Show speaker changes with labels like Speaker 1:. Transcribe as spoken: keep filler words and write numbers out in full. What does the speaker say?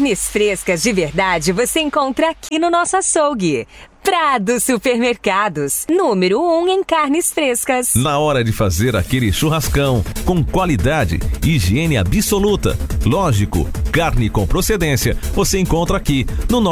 Speaker 1: Carnes frescas de verdade você encontra aqui no nosso açougue. Prado Supermercados, número um em carnes frescas.
Speaker 2: Na hora de fazer aquele churrascão, com qualidade, higiene absoluta, lógico, carne com procedência, você encontra aqui no nosso